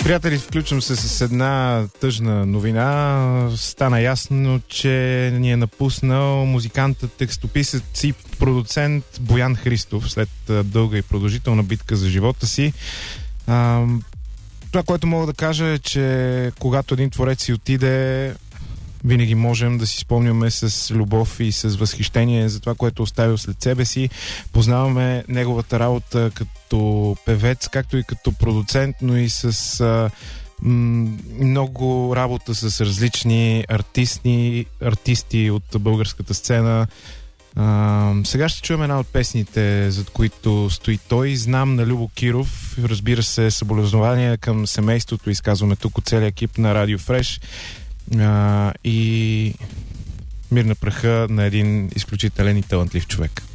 Приятели, включвам се с една тъжна новина. Стана ясно, че ни е напуснал музикантът, текстописец и продуцент Боян Христов след дълга и продължителна битка за живота си. Това, което мога да кажа е, че когато един творец си отиде, винаги можем да си спомняме с любов и с възхищение за това, което оставил след себе си. Познаваме неговата работа като певец, както и като продуцент, но и с много работа с различни артисти от българската сцена. Сега ще чуем една от песните, зад които стои той. Знам на Любо Киров. Разбира се, съболезнования към семейството. Изказваме тук от целия екип на Радио Фреш. И мир на праха на един изключителен и талантлив човек.